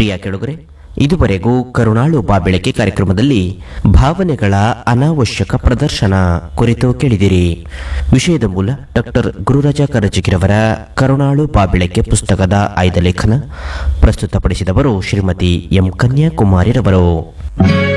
ಪ್ರಿಯ ಕೆಳಗರೆ, ಇದುವರೆಗೂ ಕರುಣಾಳು ಬಾಬೆಳಕೆ ಕಾರ್ಯಕ್ರಮದಲ್ಲಿ ಭಾವನೆಗಳ ಅನಾವಶ್ಯಕ ಪ್ರದರ್ಶನ ಕುರಿತು ಕೇಳಿದಿರಿ. ವಿಷಯದ ಮೂಲ ಡಾಕ್ಟರ್ ಗುರುರಾಜ ಕರಜಗಿರವರ ಕರುಣಾಳು ಬಾಬೆಳಕೆ ಪುಸ್ತಕದ ಆಯ್ದ ಲೇಖನ. ಪ್ರಸ್ತುತಪಡಿಸಿದವರು ಶ್ರೀಮತಿ ಎಂ ಕನ್ಯಾಕುಮಾರಿರವರು.